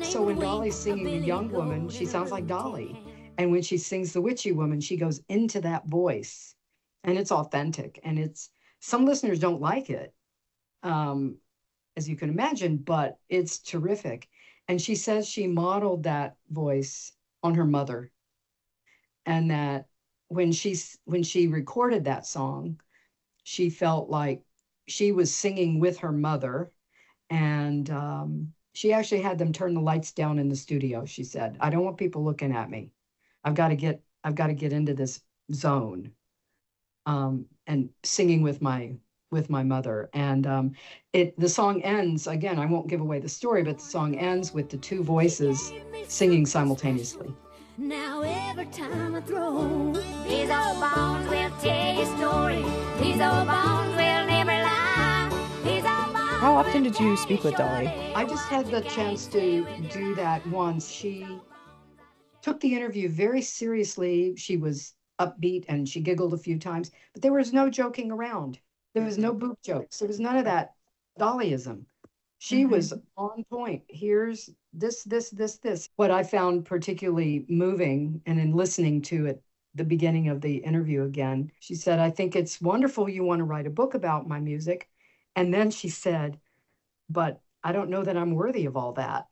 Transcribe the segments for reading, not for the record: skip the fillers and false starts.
So when Dolly's singing the young woman, she sounds like Dolly. And when she sings the witchy woman, she goes into that voice. And it's authentic. And some listeners don't like it, um, as you can imagine, but it's terrific. And she says she modeled that voice on her mother. And that when she recorded that song, she felt like she was singing with her mother. And she actually had them turn the lights down in the studio. She said, I don't want people looking at me. I've got to get into this zone, and singing with my mother. And the song ends again. I won't give away the story, but the song ends with the two voices singing simultaneously. Now every time I throw, these old bones will tell you a story. These old bones will never lie. These old bones. How often did you speak with Dolly? I just had the chance to do that once. She took the interview very seriously. She was upbeat and she giggled a few times, but there was no joking around. There was no boob jokes. There was none of that Dollyism. She was on point. Here's this. What I found particularly moving, and in listening to it, the beginning of the interview again, she said, I think it's wonderful you want to write a book about my music. And then she said, but I don't know that I'm worthy of all that.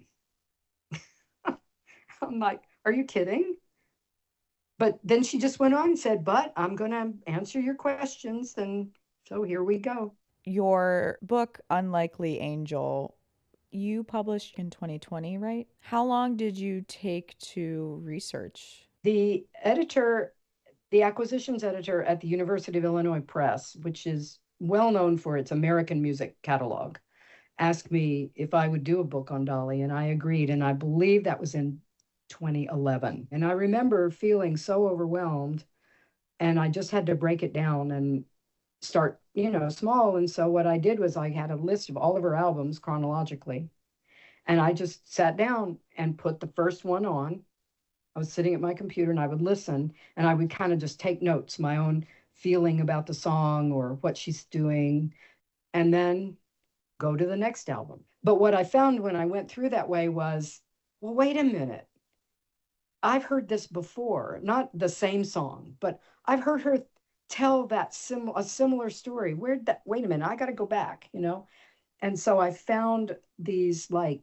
I'm like, are you kidding? But then she just went on and said, but I'm going to answer your questions. And so here we go. Your book, Unlikely Angel, you published in 2020, right? How long did you take to research? The acquisitions editor at the University of Illinois Press, which is well known for its American music catalog, asked me if I would do a book on Dolly, and I agreed. And I believe that was in 2011. And I remember feeling so overwhelmed, and I just had to break it down and start, small. And so what I did was I had a list of all of her albums chronologically, and I just sat down and put the first one on. I was sitting at my computer and I would listen, and I would kind of just take notes, my own feeling about the song or what she's doing, and then go to the next album. But what I found when I went through that way was, well, wait a minute. I've heard this before, not the same song, but I've heard her tell a similar story. Wait a minute, I got to go back, And so I found these like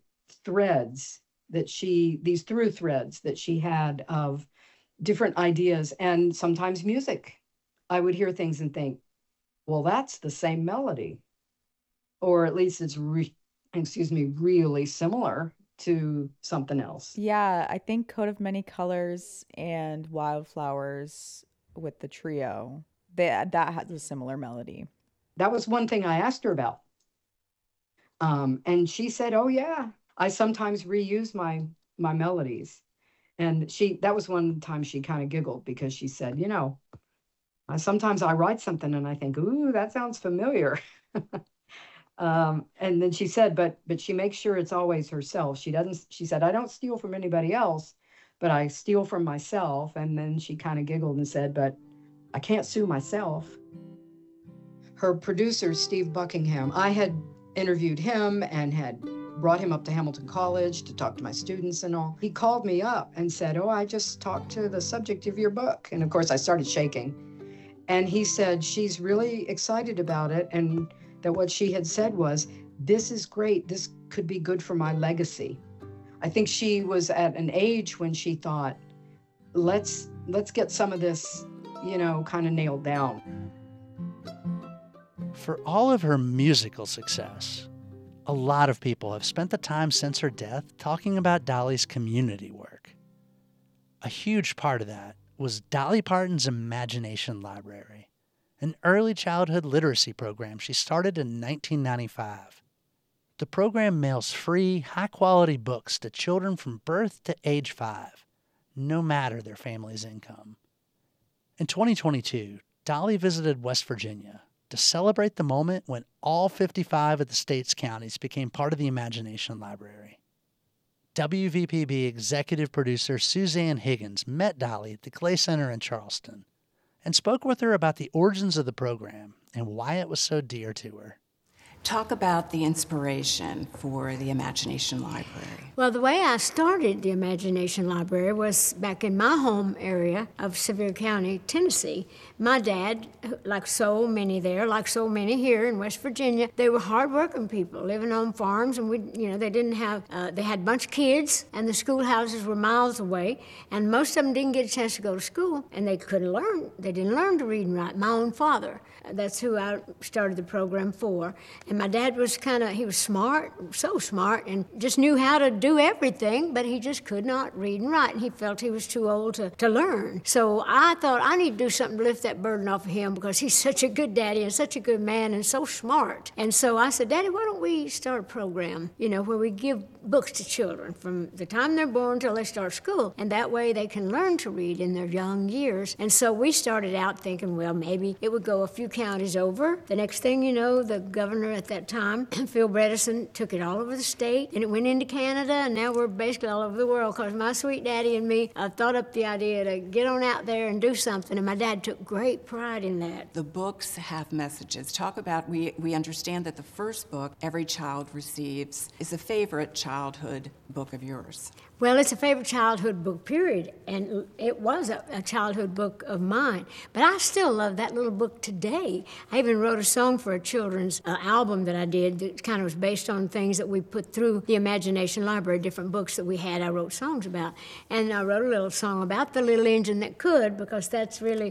these through threads that she had of different ideas, and sometimes music. I would hear things and think, well, that's the same melody, or at least it's really similar to something else. Yeah, I think Coat of Many Colors and Wildflowers with the trio, that has a similar melody. That was one thing I asked her about. And she said, oh yeah, I sometimes reuse my melodies. And that was one time she kind of giggled because she said, sometimes I write something and I think, ooh, that sounds familiar. And then she said, but she makes sure it's always herself. She said, I don't steal from anybody else, but I steal from myself. And then she kind of giggled and said, but I can't sue myself. Her producer, Steve Buckingham, I had interviewed him and had brought him up to Hamilton College to talk to my students and all. He called me up and said, oh, I just talked to the subject of your book. And of course I started shaking. And he said, she's really excited about it. And that what she had said was, this is great. This could be good for my legacy. I think she was at an age when she thought, let's get some of this, kind of nailed down. For all of her musical success, a lot of people have spent the time since her death talking about Dolly's community work. A huge part of that was Dolly Parton's Imagination Library, an early childhood literacy program she started in 1995. The program mails free, high-quality books to children from birth to age 5, no matter their family's income. In 2022, Dolly visited West Virginia to celebrate the moment when all 55 of the state's counties became part of the Imagination Library. WVPB executive producer Suzanne Higgins met Dolly at the Clay Center in Charleston and spoke with her about the origins of the program and why it was so dear to her. Talk about the inspiration for the Imagination Library. Well, the way I started the Imagination Library was back in my home area of Sevier County, Tennessee. My dad, like so many there, like so many here in West Virginia, they were hardworking people living on farms, and they didn't have, they had a bunch of kids, and the schoolhouses were miles away, and most of them didn't get a chance to go to school, and they couldn't learn. They didn't learn to read and write. My own father, that's who I started the program for. And my dad was he was smart, so smart, and just knew how to do everything, but he just could not read and write, and he felt he was too old to learn. So I thought I need to do something to lift that burden off of him, because he's such a good daddy and such a good man and so smart. And so I said, Daddy, why don't we start a program, where we give books to children from the time they're born till they start school, and that way they can learn to read in their young years. And so we started out thinking, well, maybe it would go a few counties over. The next thing you know, the governor at that time, Phil Bredesen, took it all over the state, and it went into Canada, and now we're basically all over the world, because my sweet daddy and me thought up the idea to get on out there and do something, and my dad took great pride in that. The books have messages. Talk about, we understand that the first book every child receives is a favorite childhood book of yours. Well, it's a favorite childhood book, period, and it was a childhood book of mine. But I still love that little book today. I even wrote a song for a children's album that I did that kind of was based on things that we put through the Imagination Library, different books that we had I wrote songs about. And I wrote a little song about the little engine that could, because that's really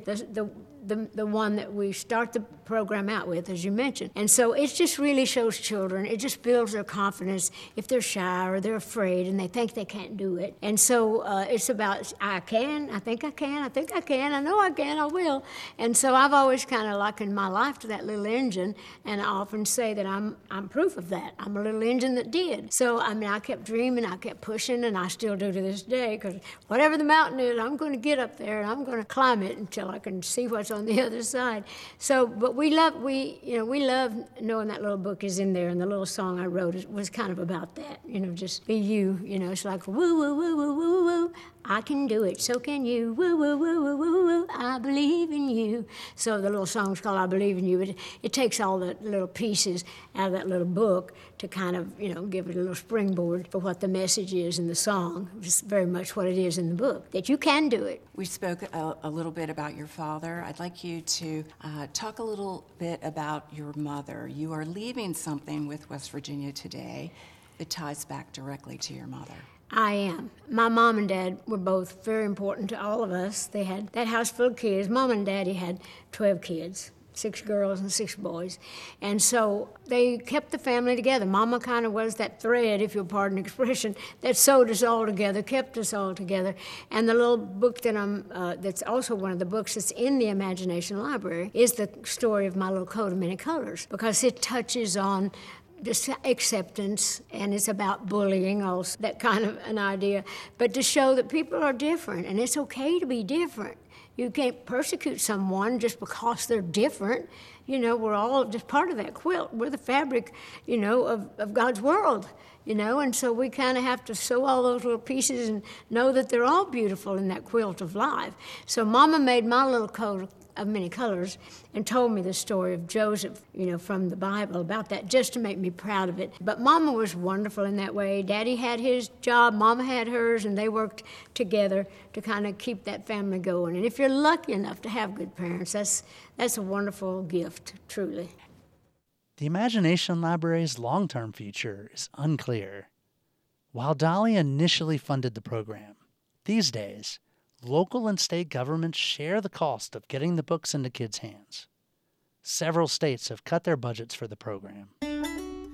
the one that we start the program out with, as you mentioned. And so it just really shows children, it just builds their confidence if they're shy or they're afraid and they think they can't do it. And so it's about, I can, I think I can, I think I can, I know I can, I will. And so I've always kind of likened my life to that little engine, and I often say that I'm proof of that. I'm a little engine that did. So, I kept dreaming, I kept pushing, and I still do to this day, because whatever the mountain is, I'm going to get up there and I'm going to climb it until I can see what's on the other side. So, but we love knowing that little book is in there, and the little song I wrote was kind of about that, just be you, it's like woo, woo, woo, woo, woo, woo, I can do it, so can you, woo, woo, woo, woo, woo, woo, I believe in you. So the little song's called I Believe in You. It takes all the little pieces out of that little book to kind of, give it a little springboard for what the message is in the song. It's very much what it is in the book, that you can do it. We spoke a little bit about your father. I'd like you to talk a little bit about your mother. You are leaving something with West Virginia today that ties back directly to your mother. I am. My mom and dad were both very important to all of us. They had that house full of kids. Mom and daddy had 12 kids, 6 girls and 6 boys. And so they kept the family together. Mama kind of was that thread, if you'll pardon the expression, that sewed us all together, kept us all together. And the little book that that's also one of the books that's in the Imagination Library is the story of My Little Coat of Many Colors, because it touches on just acceptance, and it's about bullying, also that kind of an idea, but to show that people are different, and it's okay to be different. You can't persecute someone just because they're different. We're all just part of that quilt. We're the fabric, of God's world, and so we kind of have to sew all those little pieces and know that they're all beautiful in that quilt of life. So Mama made my little coat of many colors and told me the story of Joseph, from the Bible about that, just to make me proud of it. But Mama was wonderful in that way. Daddy had his job, Mama had hers, and they worked together to kind of keep that family going. And if you're lucky enough to have good parents, that's a wonderful gift, truly. The Imagination Library's long-term future is unclear. While Dolly initially funded the program, these days, local and state governments share the cost of getting the books into kids' hands. Several states have cut their budgets for the program.